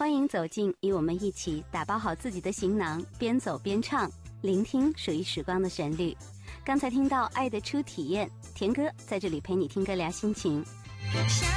欢迎走进，与我们一起打包好自己的行囊，边走边唱，聆听属于时光的旋律。刚才听到爱的初体验，田哥在这里陪你听歌聊心情。